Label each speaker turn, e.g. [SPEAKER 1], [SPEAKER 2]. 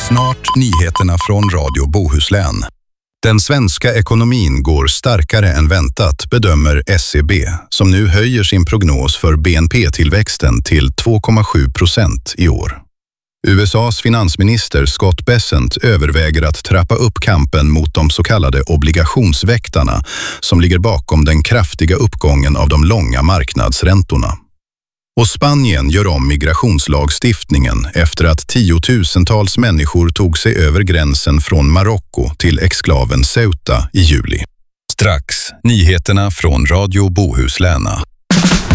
[SPEAKER 1] Snart nyheterna från Radio Bohuslän. Den svenska ekonomin går starkare än väntat, bedömer SCB, som nu höjer sin prognos för BNP-tillväxten till 2,7% i år. USAs finansminister Scott Bessent överväger att trappa upp kampen mot de så kallade obligationsväktarna som ligger bakom den kraftiga uppgången av de långa marknadsräntorna. Och Spanien gör om migrationslagstiftningen efter att tiotusentals människor tog sig över gränsen från Marocko till exklaven Ceuta i juli. Strax, nyheterna från Radio Bohuslän.